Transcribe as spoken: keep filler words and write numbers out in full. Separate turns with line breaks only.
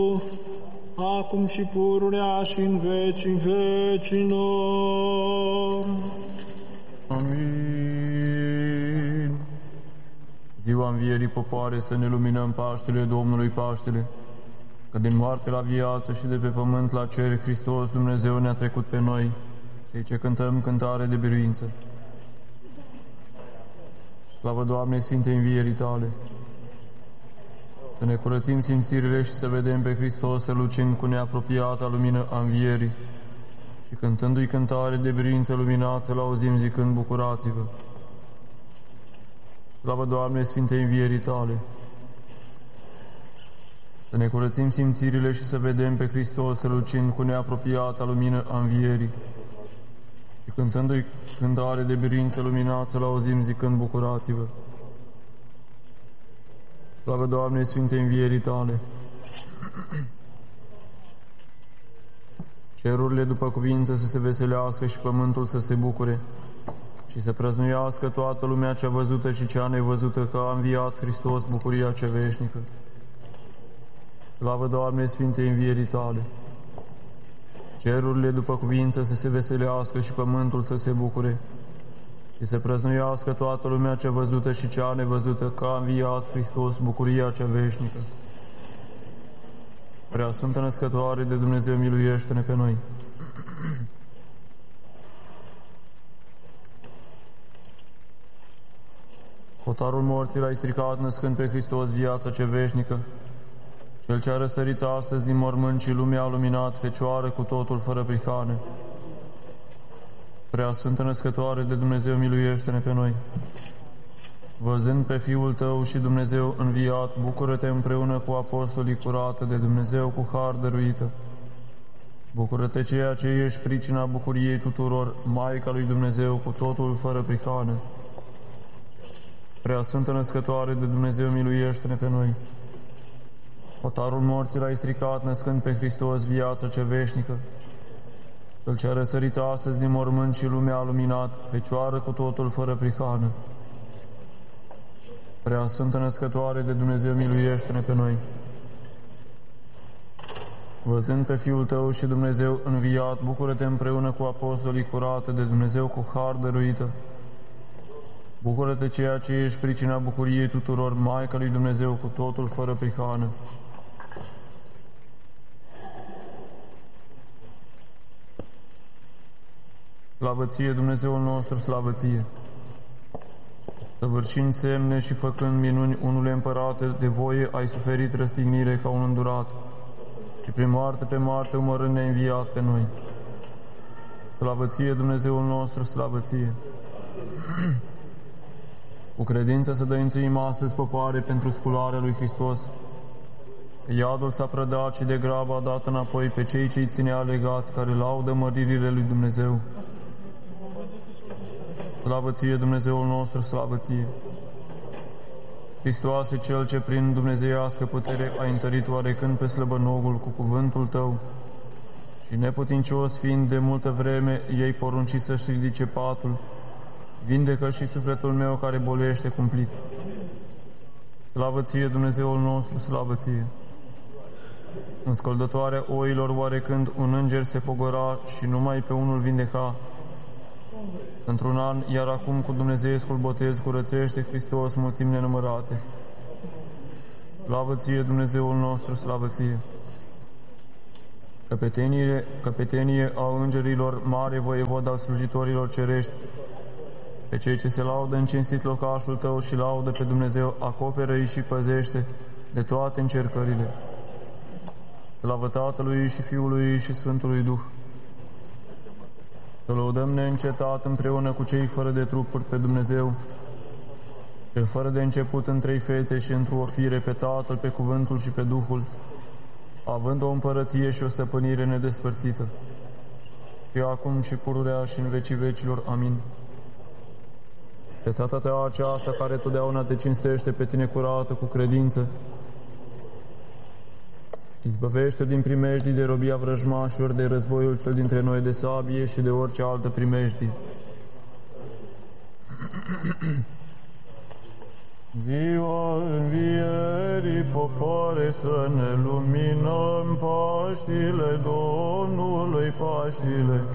acum și pururea și în vecii vecinor.
Amin. Ziua învierii popoare, să ne luminăm Paștele Domnului Paștele, că din moarte la viață și de pe pământ la cer, Hristos Dumnezeu ne-a trecut pe noi, cei ce cântăm cântare de biruință. Slavă Doamne, Sfintei învierii Tale! Să ne curățim simțirile și să vedem pe Hristos strălucind cu neapropiata lumină a învierii și cântându-i cântare de biruință luminați, să-L auzim zicând: bucurați-vă! Slavă Doamne, Sfintei învierii Tale! Să ne curățim simțirile și să vedem pe Hristos strălucind cu neapropiata lumină a învierii și cântându-i cântare de biruință luminați, să-L auzim zicând: bucurați-vă! Slavă Doamne, Sfintei învierii Tale! Cerurile după cuvință să se veselească și pământul să se bucure și să prăznuiască toată lumea cea văzută și cea nevăzută, că a înviat Hristos, bucuria cea veșnică. Slavă Doamne, Sfintei învierii Tale! Cerurile după cuvință să se veselească și pământul să se bucure și să prăznuiască toată lumea cea văzută și cea nevăzută, că a înviat Hristos, bucuria cea veșnică. Prea Sfântă Născătoare de Dumnezeu, miluiește-ne pe noi! Hotarul morții l-ai stricat, născând pe Hristos viața cea veșnică. Cel ce a răsărit astăzi din mormânt și lumea a luminat, Fecioară cu totul fără prihană. Prea Sfântă Născătoare de Dumnezeu, miluiește-ne pe noi! Văzând pe Fiul Tău și Dumnezeu înviat, bucură-te împreună cu apostolii, curată de Dumnezeu, cu har dăruită. Bucură-te, ceea ce ești pricina bucuriei tuturor, Maica lui Dumnezeu, cu totul fără prihană. Prea Sfântă Născătoare de Dumnezeu, miluiește-ne pe noi! Hotarul morții l-ai stricat, născând pe Hristos viața cea veșnică. Cel ce a răsărit astăzi din mormânt și lumea a luminat, Fecioară cu totul fără prihană. Prea Sfântă Născătoare de Dumnezeu, miluiește-ne pe noi! Văzând pe Fiul Tău și Dumnezeu înviat, bucură-te împreună cu apostolii, curată de Dumnezeu, cu har dăruită. Bucură-te, ceea ce ești pricina bucuriei tuturor, Maica lui Dumnezeu, cu totul fără prihană. Slavă Ție, Dumnezeul nostru, slavă Ție! Săvârșind semne și făcând minuni, unule Împărate, de voie ai suferit răstignire ca un îndurat și prin moarte pe moarte umărând ne-ai înviat pe noi. Slavă Ție, Dumnezeul nostru, slavă Ție! Cu credință să dăințuim astăzi, popoare, pentru scularea lui Hristos, că iadul s-a prădat și de grabă a dat înapoi pe cei ce-i ținea legați, care laudă măririle lui Dumnezeu. Slavă Ție, Dumnezeul nostru, slavă Ție! Hristoase, Cel ce prin dumnezeiască putere ai întărit oarecând pe slăbănogul cu cuvântul Tău și neputincios fiind de multă vreme, ei porunci să-și ridice patul, vindecă și sufletul meu care bolește cumplit. Slavă Ție, Dumnezeul nostru, slavă Ție! În scăldătoarea oilor oarecând un înger se pogora și numai pe unul vindeca. Într-un an, iar acum cu dumnezeiescul botez curățește Hristos mulțimi nenumărate. Slavă Ție, Dumnezeul nostru, slavă Ție! Căpetenie, căpetenie a îngerilor, mare voievod al slujitorilor cerești, pe cei ce se laudă în cinstit locașul Tău și laudă pe Dumnezeu, acoperă-i și păzește de toate încercările. Slavă Tatălui și Fiului și Sfântului Duh! Să lăudăm neîncetat împreună cu cei fără de trupuri pe Dumnezeu, cel fără de început în trei fețe și într-o fire, pe Tatăl, pe Cuvântul și pe Duhul, având o împărăție și o stăpânire nedespărțită, și acum și pururea și în vecii vecilor. Amin. Pe Tata Ta aceasta, care totdeauna te cinstește pe Tine curată cu credință, izbăvește din primejdii de robia vrăjmașilor, de războiul cel dintre noi, de sabie și de orice altă primejdie. Ziua învierii, popoare, să ne luminăm Paștile Domnului, Paștile.